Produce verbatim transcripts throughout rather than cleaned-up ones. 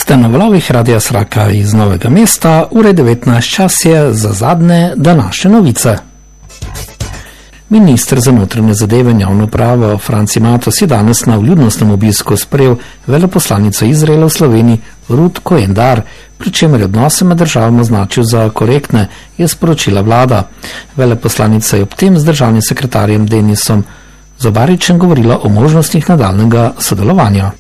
Ste na valovih Radia Sraka iz Novega mesta, ure devetnajst, čas je za zadnje današnje novice. Minister za notranje zadeve in javno upravo Franci Matos je danes na vljudnostnem obisku sprejel veleposlanico Izraela v Sloveniji Ruth Cohen-Dar, pri čemer je odnose med državama označil za korektne, je sporočila vlada. Veleposlanica je ob tem z državnim sekretarjem Denisom Zobaričem govorila o možnostih nadaljnega sodelovanja.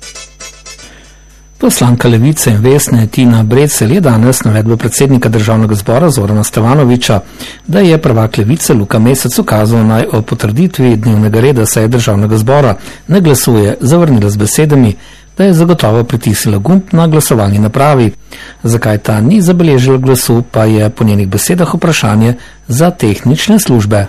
Poslanka Levice in Vesne Tina Brecelj je danes navedla predsednika državnega zbora Zorana Stevanovića, da je prvak Levice Luka Mesec ukazal naj o potrditvi dnevnega reda seje državnega zbora ne glasuje, zavrnila z besedami, da je zagotovo pritisnila gumb na glasovalni napravi. Zakaj ta ni zabeležila glasu, pa je po njenih besedah vprašanje za tehnične službe.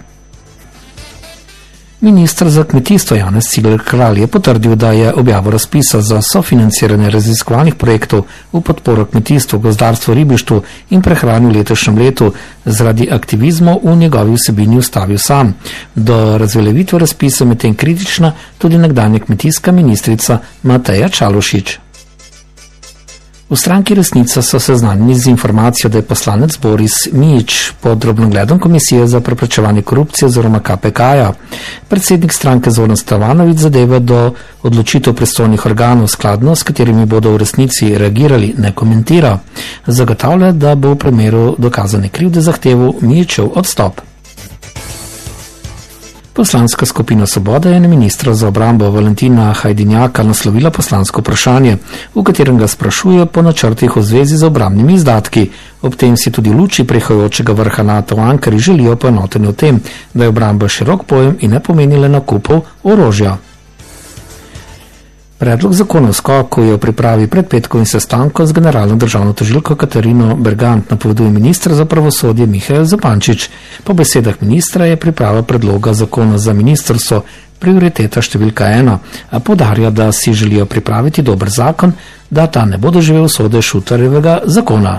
Ministr za kmetijstvo Janez Cigler Kralj je potrdil, da je objavo razpisa za sofinanciranje raziskovalnih projektov v podporo kmetijstvu, gozdarstvu, ribištvu in prehrani v letošnjem letu zaradi aktivizmov v njegovi vsebini ustavil sam. Do razveljavitve razpisa medtem kritična tudi nekdanja kmetijska ministrica Mateja Čalušić. V stranki Resnica so seznanjeni z informacijo, da je poslanec Boris Mijić pod drobnogledom Komisije za preprečevanje korupcije oziroma K P K-ja. Predsednik stranke Zoran Stevanović zadeve do odločitev pristojnih organov, skladno s katerimi bodo v resnici reagirali, ne komentira. Zagotavlja, da bo v primeru dokazane krivde zahteval Mijićev odstop. Poslanska skupina Svoboda je na ministra za obrambo Valentina Hajdinjaka naslovila poslansko vprašanje, v katerem ga sprašuje po načrtih v zvezi z obrambnimi izdatki. Ob tem si tudi v luči prihajajočega vrha NATO v Ankari želijo poenotenje o tem, da je obramba širok pojem in ne pomeni le nakupov orožja. Predlog zakona o skoku je v pripravi pred petkovim sestankom z generalno državno tožilko Katarino Bergant, napoveduje minister za pravosodje Mihael Zupančič. Po besedah ministra je priprava predloga zakona za ministrstvo prioriteta številka ena, a poudarja, da si želijo pripraviti dober zakon, da ta ne bo doživel usode Šutarjevega zakona.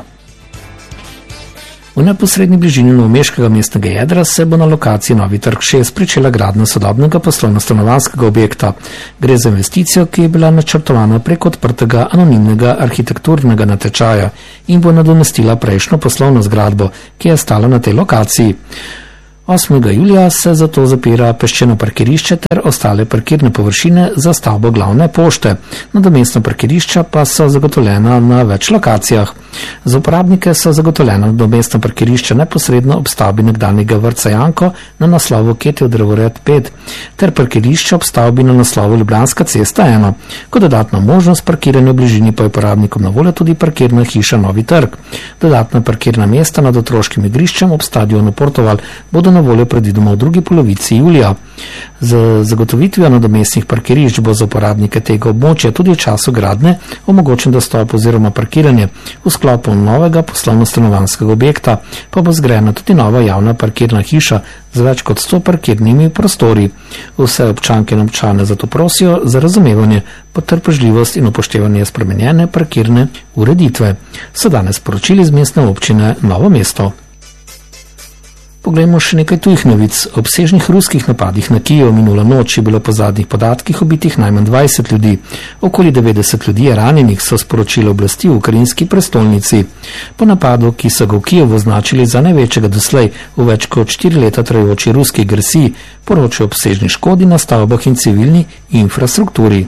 V neposredni bližini novomeškega mestnega jedra se bo na lokaciji Novi trg šest pričela gradnja sodobnega poslovno-stanovanjskega objekta. Gre za investicijo, ki je bila načrtovana prek odprtega anonimnega arhitekturnega natečaja in bo nadomestila prejšnjo poslovno zgradbo, ki je stala na tej lokaciji. osmega julija se zato zapira peščeno parkirišče ter ostale parkirne površine za stavbo glavne pošte. Nadomestna parkirišča pa so zagotovljena na več lokacijah. Za uporabnike so zagotovljena nadomestna parkirišča neposredno ob stavbi nekdanjega vrtca Janko na naslovu Ketev drevored pet ter parkirišča ob stavbi na naslovu Ljubljanska cesta ena. Kot dodatna možnost parkiranja v bližini pa je uporabnikom na voljo tudi parkirna hiša Novi trg. Dodatna parkirna mesta nad otroškim igriščem ob stadionu Portoval bodo na voljo predvidoma v drugi polovici julija. Z zagotovitvijo nadomestnih parkirišč bo za uporabnike tega območja tudi v času gradnje omogočen dostop oziroma parkiranje. V sklopu novega poslovno-stanovanjskega objekta pa bo zgrajena tudi nova javna parkirna hiša z več kot sto parkirnimi prostori. Vse občanke in občane zato prosijo za razumevanje, potrpežljivost in upoštevanje spremenjene parkirne ureditve. So danes poročili iz mestne občine Novo mesto. Poglejmo še nekaj tujih novic. O obsežnih ruskih napadih na Kijev minulo noč je bilo po zadnjih podatkih ubitih najmanj dvajset ljudi. Okoli devetdeset ljudi je ranjenih, so sporočile oblasti v ukrajinski prestolnici. Po napadu, ki so ga v Kijevu označili za največjega doslej v več kot štiri leta trajajoči ruski agresiji, poročajo o obsežni škodi na stavbah in civilni infrastrukturi.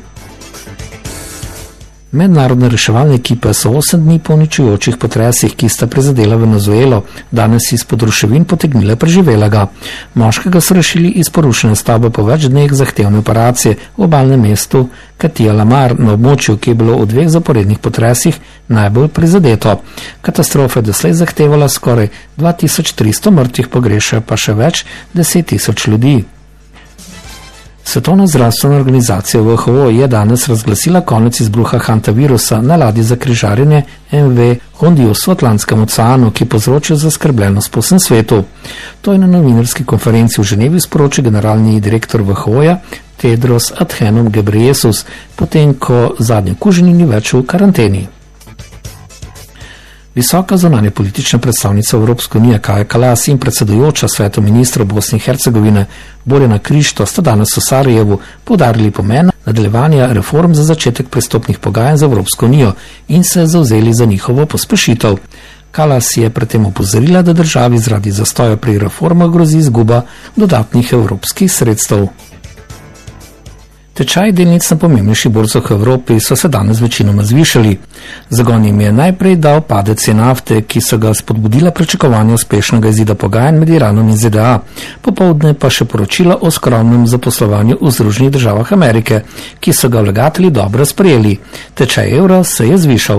Mednarodne reševalne ekipe so osem dni po uničujočih potresih, ki sta prizadela Venezuelo, danes izpod ruševin potegnile preživelega. Moškega so rešili iz porušene stavbe po več dneh zahtevne operacije v obalnem mestu Katija Lamar na območju, ki je bilo v dveh zaporednih potresih najbolj prizadeto. Katastrofa je doslej zahtevala skoraj dva tisoč tristo mrtvih, pogreša pa še več deset tisoč ljudi. Svetovna zdravstvena organizacija W H O je danes razglasila konec izbruha hantavirusa na ladji za križarjenje M V Hondius v Atlantskem oceanu, ki povzroča zaskrbljenost po vsem svetu. To je na novinarski konferenci v Ženevi sporočil generalni direktor W H O-ja Tedros Adhanom Ghebreyesus, potem ko zadnji okuženi ni več v karanteni. Visoka zunanja politična predstavnica Evropske unije Kaja Kalas in predsedujoča svetu ministrov Bosne in Hercegovine Borjana Krišto sta danes v Sarajevu poudarili pomen nadaljevanja reform za začetek pristopnih pogajanj z Evropsko unijo in se zavzeli za njihovo pospešitev. Kallas je predtem opozorila, da državi zaradi zastoja pri reformah grozi izguba dodatnih evropskih sredstev. Tečaj delnic na pomembnejših borzah v Evropi so se danes večinoma zvišali. Zagon jim je najprej dal padec cen nafte, ki so ga spodbudila pričakovanja uspešnega izida pogajanj med Iranom in Z D A. Popoldne pa še poročila o skromnem zaposlovanju v Združenih državah Amerike, ki so ga vlagatelji dobro sprejeli. Tečaj evra se je zvišal.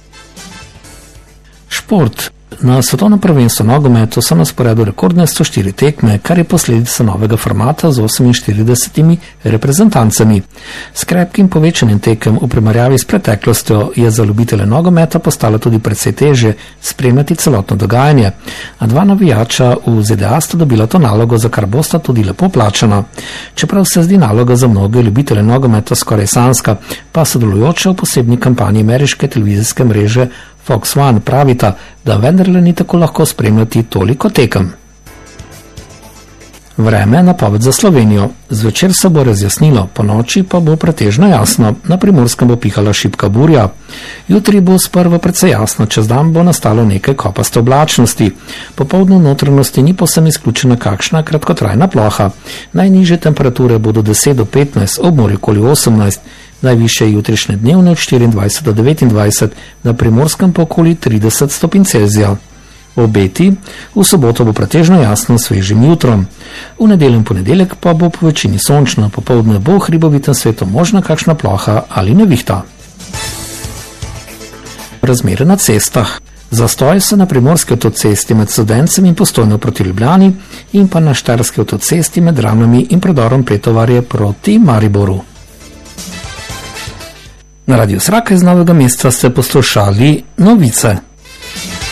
Šport. Na svetovnem prvenstvu nogometu so na sporedu rekordne sto štiri tekme, kar je posledica novega formata z oseminštiridesetimi reprezentancami. S krepkim povečanjem tekem v primerjavi s preteklostjo je za ljubitele nogometa postalo tudi precej težje spremljati celotno dogajanje, a dva navijača v Z D A sta dobila to nalogo, za kar bosta tudi lepo plačana. Čeprav se zdi naloga za mnoge ljubitele nogometa skoraj sanjska, pa sodelujoča v posebni kampanji ameriške televizijske mreže Fox One pravita, da vendarle ni tako lahko spremljati toliko tekem. Vreme napoved za Slovenijo. Zvečer se bo razjasnilo, po noči pa bo pretežno jasno, na Primorskem bo pihala šibka burja. Jutri bo sprva precej jasno, čez dan bo nastalo nekaj kopaste oblačnosti. Popoldne v notranjosti ni povsem izključena kakšna kratkotrajna ploha. Najnižje temperature bodo deset do petnajst, ob morju okoli osemnajst, najvišje jutrišnje dnevne od štiriindvajset do devetindvajset, na Primorskem pa okoli trideset stopinj Celzija. Obeti, v soboto bo pretežno jasno s svežim jutrom. V nedeljo in ponedeljek pa bo po večini sončno, popoldne bo v hribovitem svetu možna kakšna ploha ali nevihta. Razmere na cestah. Zastoj so na primorski avtocesti med Studencem in Postojno proti Ljubljani in pa na štajerski avtocesti med Ravnami in predorom Pretovarje proti Mariboru. Na Radiu Sraka iz Novega mesta ste poslušali novice.